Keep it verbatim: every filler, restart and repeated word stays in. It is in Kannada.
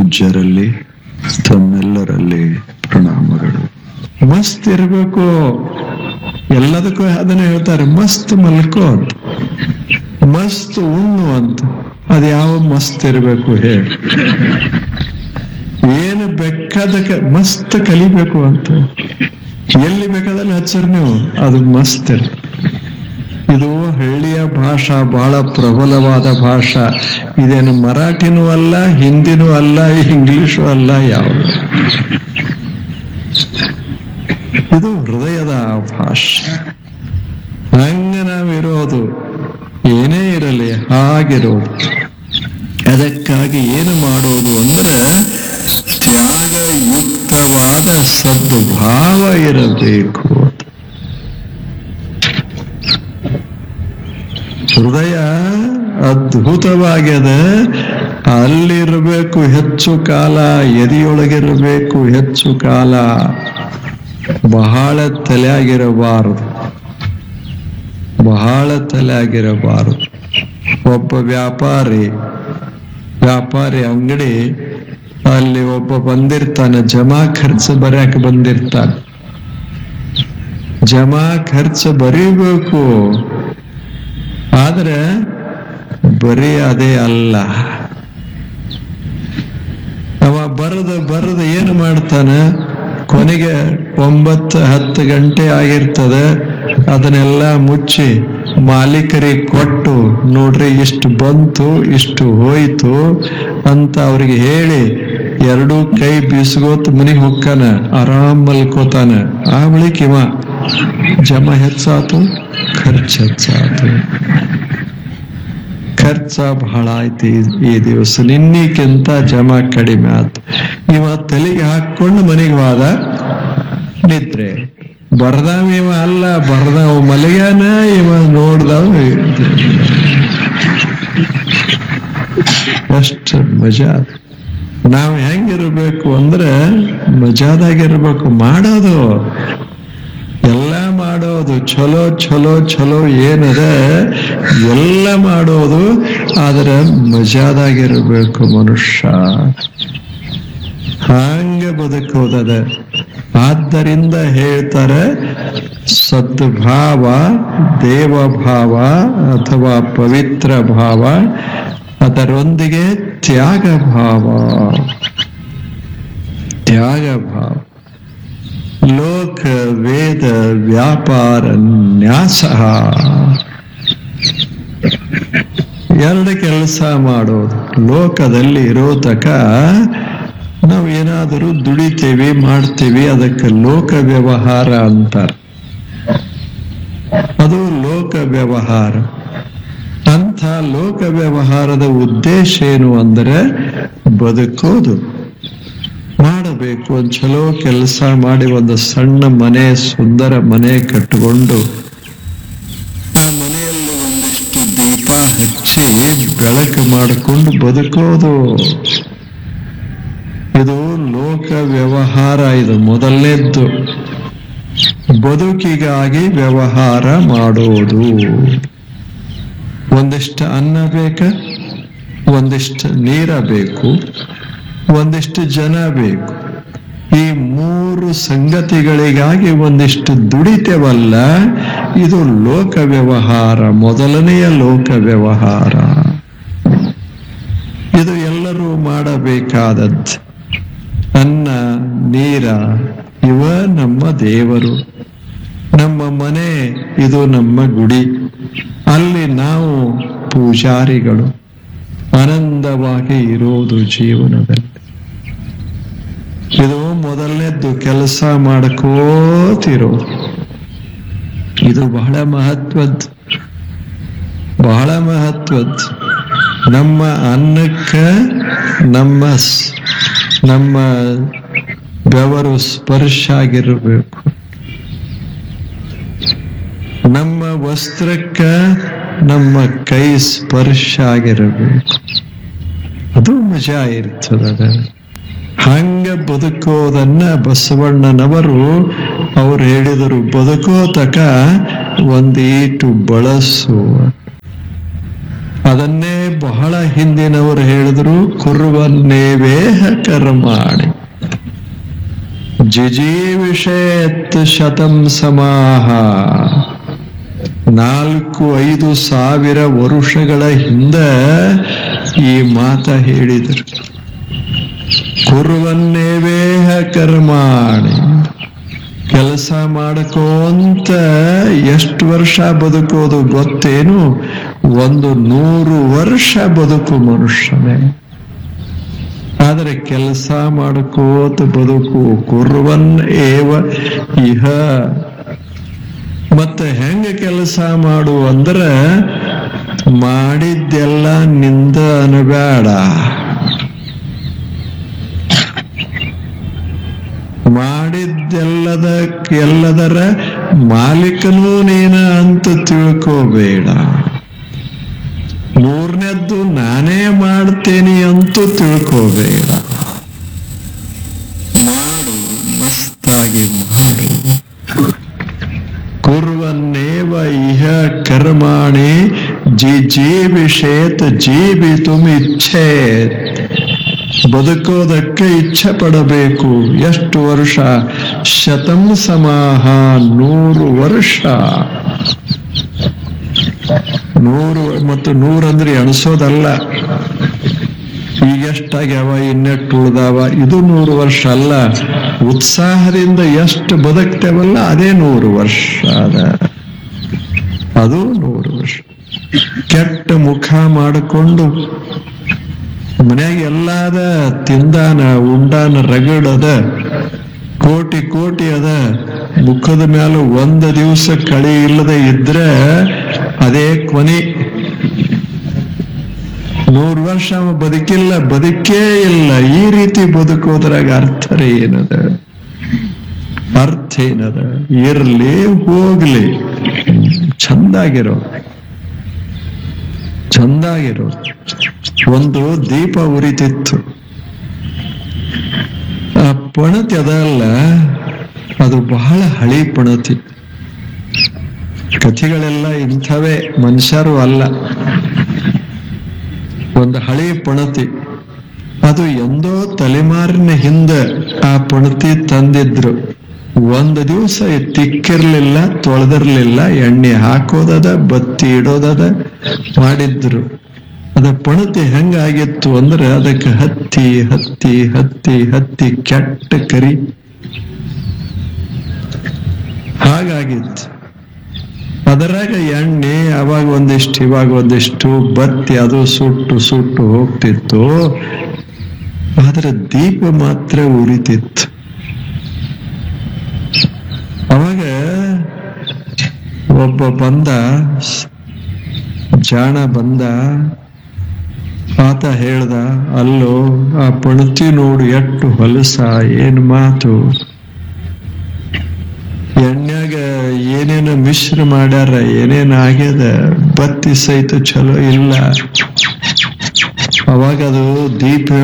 ಪೂಜ್ಯರಲ್ಲಿ ತಮ್ಮೆಲ್ಲರಲ್ಲಿ ಪ್ರಣಾಮಗಳು. ಮಸ್ತ್ ಇರಬೇಕು, ಎಲ್ಲದಕ್ಕೂ ಅದನ್ನ ಹೇಳ್ತಾರೆ, ಮಸ್ತ್ ಮಲ್ಕೋ ಅಂತ, ಮಸ್ತ್ ಉಣ್ಣು ಅಂತ. ಅದ್ ಯಾವ ಮಸ್ತ್ ಇರಬೇಕು ಹೇಳಿ? ಏನು ಬೇಕಾದಕ್ಕೆ ಮಸ್ತ್ ಕಲಿಬೇಕು ಅಂತ. ಎಲ್ಲಿ ಬೇಕಾದಲ್ಲಿ ಹಚ್ಚರ್ ನೀವು, ಅದು ಮಸ್ತ್ ಇರ. ಇದು ಹಳ್ಳಿಯ ಭಾಷಾ, ಬಹಳ ಪ್ರಬಲವಾದ ಭಾಷಾ. ಇದೇನು ಮರಾಠಿನೂ ಅಲ್ಲ, ಹಿಂದಿನೂ ಅಲ್ಲ, ಇಂಗ್ಲಿಷು ಅಲ್ಲ, ಯಾವುದು. ಇದು ಹೃದಯದ ಭಾಷೆ. ಹಂಗ ನಾವಿರೋದು, ಏನೇ ಇರಲಿ ಹಾಗಿರೋದು. ಅದಕ್ಕಾಗಿ ಏನು ಮಾಡೋದು ಅಂದ್ರೆ ತ್ಯಾಗಯುಕ್ತವಾದ ಸದ್ಭಾವ ಇರಬೇಕು. ಹೃದಯ ಅದ್ಭುತವಾಗ್ಯದ, ಅಲ್ಲಿರಬೇಕು ಹೆಚ್ಚು ಕಾಲ, ಎದೆಯೊಳಗಿರಬೇಕು ಹೆಚ್ಚು ಕಾಲ. ಬಹಳ ತಲೆಯಾಗಿರಬಾರದು, ಬಹಳ ತಲೆಯಾಗಿರಬಾರದು. ಒಬ್ಬ ವ್ಯಾಪಾರಿ ವ್ಯಾಪಾರಿ ಅಂಗಡಿ, ಅಲ್ಲಿ ಒಬ್ಬ ಬಂದಿರ್ತಾನೆ, ಜಮಾ ಖರ್ಚು ಬರ್ಯಾಕ ಬಂದಿರ್ತಾನೆ. ಜಮಾ ಖರ್ಚು ಬರೀಬೇಕು, ಆದ್ರೆ ಬರೀ ಅದೇ ಅಲ್ಲ. ಅವ ಬರದ ಬರದ ಏನು ಮಾಡ್ತಾನೆ, ಕೊನೆಗೆ ಒಂಬತ್ತು ಹತ್ತು ಗಂಟೆ ಆಗಿರ್ತದೆ, ಅದನ್ನೆಲ್ಲ ಮುಚ್ಚಿ ಮಾಲೀಕರಿಗೆ ಕೊಟ್ಟು, ನೋಡ್ರಿ ಇಷ್ಟು ಬಂತು ಇಷ್ಟು ಹೋಯ್ತು ಅಂತ ಅವ್ರಿಗೆ ಹೇಳಿ, ಎರಡೂ ಕೈ ಬೀಸ್ಕೋತ ಮನೆಗೆ ಹೊಕ್ಕಾನ, ಆರಾಮ್ ಮಲ್ಕೋತಾನ. ಆ ಬಳಿಕ ಇವ ಜಮಾ ಹೆಚ್ಚಾತು, ಖರ್ಚು ಹೆಚ್ಚಾತು. ಖರ್ಚ ಬಹಳ ಆಯ್ತು ಈ ದಿವಸ, ನಿನ್ನಿಕ್ಕಿಂತ ಜಮಾ ಕಡಿಮೆ ಆಯ್ತು. ಇವ ತಲೆಗೆ ಹಾಕೊಂಡು ಮನೆಗೆ ಹೋದ, ನಿದ್ರೆ. ಬರ್ದಾವ ಇವ ಅಲ್ಲ, ಬರ್ದಾವ ಮಲಗ್ಯಾನ. ಇವ ನೋಡ್ದಾವ, ಅಷ್ಟ ಮಜಾ. ನಾವು ಹೆಂಗಿರ್ಬೇಕು ಅಂದ್ರೆ ಮಜಾದಾಗಿರ್ಬೇಕು. ಮಾಡೋದು ಎಲ್ಲ ಮಾಡೋದು ಚಲೋ ಚಲೋ ಚಲೋ ಏನದ ಎಲ್ಲ ಮಾಡೋದು, ಆದ್ರೆ ಮಜಾದಾಗಿರ್ಬೇಕು ಮನುಷ್ಯ. ಹಂಗ ಬದುಕೋದದ. ಆದ್ದರಿಂದ ಹೇಳ್ತಾರೆ, ಸದ್ಭಾವ, ದೇವಭಾವ ಅಥವಾ ಪವಿತ್ರ ಭಾವ, ಅದರೊಂದಿಗೆ ತ್ಯಾಗ ಭಾವ. ತ್ಯಾಗ ಭಾವ. ಲೋಕ ವೇದ ವ್ಯಾಪಾರ ನ್ಯಾಸ. ಎರಡು ಕೆಲಸ ಮಾಡೋದು. ಲೋಕದಲ್ಲಿ ಇರೋ ತಕ ನಾವು ಏನಾದರೂ ದುಡಿತೇವಿ, ಮಾಡ್ತೇವಿ, ಅದಕ್ಕೆ ಲೋಕ ವ್ಯವಹಾರ ಅಂತಾರೆ. ಅದು ಲೋಕ ವ್ಯವಹಾರ. ಅಂಥ ಲೋಕ ವ್ಯವಹಾರದ ಉದ್ದೇಶ ಏನು ಅಂದ್ರೆ ಬದುಕೋದು. ಮಾಡಬೇಕು, ಒಂದು ಚಲೋ ಕೆಲಸ ಮಾಡಿ ಒಂದು ಸಣ್ಣ ಮನೆ, ಸುಂದರ ಮನೆ ಕಟ್ಟಿಕೊಂಡು ಆ ಮನೆಯಲ್ಲಿ ಒಂದಿಷ್ಟು ದೀಪ ಹಚ್ಚಿ ಬೆಳಕು ಮಾಡಿಕೊಂಡು ಬದುಕೋದು. ಇದು ಲೋಕ ವ್ಯವಹಾರ. ಇದು ಮೊದಲನೇದ್ದು. ಬದುಕಿಗಾಗಿ ವ್ಯವಹಾರ ಮಾಡೋದು. ಒಂದಿಷ್ಟು ಅನ್ನ ಬೇಕು, ಒಂದಿಷ್ಟು ನೀರ ಬೇಕು, ಒಂದಿಷ್ಟು ಜನ ಬೇಕು. ಈ ಮೂರು ಸಂಗತಿಗಳಿಗಾಗಿ ಒಂದಿಷ್ಟು ದುಡಿತೇವಲ್ಲ, ಇದು ಲೋಕ ವ್ಯವಹಾರ. ಮೊದಲನೆಯ ಲೋಕ ವ್ಯವಹಾರ. ಇದು ಎಲ್ಲರೂ ಮಾಡಬೇಕಾದದ್ದು. ಅನ್ನ ನೀರ ಇವ ನಮ್ಮ ದೇವರು. ನಮ್ಮ ಮನೆ ಇದು ನಮ್ಮ ಗುಡಿ. ಅಲ್ಲಿ ನಾವು ಪೂಜಾರಿಗಳು. ಆನಂದವಾಗಿ ಇರೋದು ಜೀವನದಲ್ಲಿ. ಇದು ಮೊದಲನೇದ್ದು. ಕೆಲಸ ಮಾಡ್ಕೋತಿರೋ, ಇದು ಬಹಳ ಮಹತ್ವದ್ದು, ಬಹಳ ಮಹತ್ವದ್ದು. ನಮ್ಮ ಅನ್ನಕ್ಕ ನಮ್ಮ ನಮ್ಮ ಬೆವರು ಸ್ಪರ್ಶ ಆಗಿರಬೇಕು. ನಮ್ಮ ವಸ್ತ್ರಕ್ಕ ನಮ್ಮ ಕೈ ಸ್ಪರ್ಶ ಆಗಿರಬೇಕು. ಅದು ಮಜಾ ಇರ್ತದ. ಹಂಗ ಬದುಕೋದನ್ನ ಬಸವಣ್ಣನವರು ಅವ್ರು ಹೇಳಿದರು, ಬದುಕೋ ತಕ ಒಂದೀಟು ಬಳಸು. ಅದನ್ನೇ ಬಹಳ ಹಿಂದಿನವರು ಹೇಳಿದ್ರು, ಕುರ್ವನ್ನೇವೇಹ ಕರ್ಮಾಣಿ ಜಿಜೀವಿಷೇತ್ ಶತಂ ಸಮಾಹ. ನಾಲ್ಕು ಐದು ಸಾವಿರ ವರುಷಗಳ ಹಿಂದ ಈ ಮಾತ ಹೇಳಿದರು. ಕುರ್ವನ್ನೇವೇಹ ಕರ್ಮಾಣಿ, ಕೆಲಸ ಮಾಡ್ಕೋಂತ ಎಷ್ಟು ವರ್ಷ ಬದುಕೋದು ಗೊತ್ತೇನು? ಒಂದು ನೂರು ವರ್ಷ ಬದುಕು ಮನುಷ್ಯನೇ. ಆದರೆ ಕೆಲಸ ಮಾಡ್ಕೋತ ಬದುಕು ಕುರ್ವನ್ ಏವ ಇಹ. ಮತ್ತೆ ಹೆಂಗ ಕೆಲಸ ಮಾಡು ಅಂದ್ರ, ಮಾಡಿದ್ದೆಲ್ಲ ನಿಂದ ಅನಬೇಡ, ಮಾಡಿದ್ದೆಲ್ಲದ ಎಲ್ಲದರ ಮಾಲೀಕನೂ ನೀನ ಅಂತ ತಿಳ್ಕೋಬೇಡ. ಮೂರನೇದ್ದು ನಾನೇ ಮಾಡ್ತೇನೆ ಅಂತೂ ತಿಳ್ಕೋಬೇಡ. ಮಾಡು, ಮಸ್ತಾಗಿ ಮಾಡು. ಕುರ್ವನ್ನೇವ ಇಹ ಕರ್ಮಾಣಿ ಜಿಜೀವಿಷೇತ್ ಜೀವಿತುಂ ಇಚ್ಛೇತ್. ಬದುಕೋದಕ್ಕೆ ಇಚ್ಛೆ ಪಡಬೇಕು. ಎಷ್ಟು ವರ್ಷ? ಶತಂ ಸಮಾಹ, ನೂರು ವರ್ಷ. ನೂರು ಮತ್ತು ನೂರಂದ್ರೆ ಎಣಿಸೋದಲ್ಲ. ಈಗ ಎಷ್ಟಾಗ್ಯಾವ, ಇನ್ನೆಟ್ಟು ಉಳ್ದಾವ, ಇದು ನೂರು ವರ್ಷ ಅಲ್ಲ. ಉತ್ಸಾಹದಿಂದ ಎಷ್ಟು ಬದುಕ್ತೇವಲ್ಲ ಅದೇ ನೂರು ವರ್ಷ ಅದ. ಅದು ನೂರು ವರ್ಷ. ಕೆಟ್ಟ ಮುಖ ಮಾಡಿಕೊಂಡು ಮನ್ಯಾಗ ಎಲ್ಲಾದ ತಿಂದಾನ ಉಂಡಾನ ರಗಡದ, ಕೋಟಿ ಕೋಟಿ ಅದ, ಮುಖದ ಮೇಲೆ ಒಂದು ದಿವಸ ಕಳಿ ಇಲ್ಲದೆ ಇದ್ರೆ ಅದೇ ಕೊನೆ. ನೂರು ವರ್ಷ ಅವ ಬದುಕಿಲ್ಲ, ಬದುಕೇ ಇಲ್ಲ. ಈ ರೀತಿ ಬದುಕೋದ್ರಾಗ ಅರ್ಥರೇ ಏನದ? ಅರ್ಥ ಏನದ? ಇರ್ಲಿ ಹೋಗ್ಲಿ, ಚಂದಾಗಿರೋ ಚಂದಾಗಿರೋ. ಒಂದು ದೀಪ ಉರಿತಿತ್ತು. ಆ ಪಣತಿ ಅದಲ್ಲ, ಅದು ಬಹಳ ಹಳಿ ಪಣತಿ. ಕಥೆಗಳೆಲ್ಲ ಇಂಥವೇ, ಮನುಷ್ಯರು ಅಲ್ಲ. ಒಂದು ಹಳಿ ಪಣತಿ, ಅದು ಎಂದೋ ತಲೆಮಾರಿನ ಹಿಂದೆ ಆ ಪಣತಿ ತಂದಿದ್ರು. ಒಂದು ದಿವಸ ತಿಕ್ಕಿರ್ಲಿಲ್ಲ, ತೊಳೆದಿರ್ಲಿಲ್ಲ, ಎಣ್ಣೆ ಹಾಕೋದದ, ಬತ್ತಿ ಇಡೋದದ ಮಾಡಿದ್ರು. ಅದ ಪಣತಿ ಹೆಂಗಾಗಿತ್ತು ಅಂದ್ರೆ, ಅದಕ್ಕೆ ಹತ್ತಿ ಹತ್ತಿ ಹತ್ತಿ ಹತ್ತಿ ಕೆಟ್ಟ ಕರಿ ಹಾಗಾಗಿತ್ತು. ಅದರಾಗ ಎಣ್ಣೆ ಅವಾಗ ಒಂದಿಷ್ಟು ಇವಾಗ ಒಂದಿಷ್ಟು ಬತ್ತಿ ಅದು ಸುಟ್ಟು ಸುಟ್ಟು ಹೋಗ್ತಿತ್ತು. ಆದ್ರೆ ದೀಪ ಮಾತ್ರ ಉರಿತಿತ್ತು. ಅವಾಗ ಒಬ್ಬ ಬಂದ, ಜಾಣ ಬಂದ. ಆತ ಹೇಳ್ದ, ಅಲ್ಲೋ ಆ ಪಣತಿ ನೋಡು ಎಷ್ಟು ಹೊಲಸ, ಏನ್ ಮಾತು. ಎಣ್ಣೆಗ ಏನೇನು ಮಿಶ್ರ ಮಾಡ್ಯಾರ, ಏನೇನು ಆಗ್ಯದ, ಬತ್ತಿ ಸಹಿತ ಚಲೋ ಇಲ್ಲ. ಅವಾಗ ಅದು ದೀಪ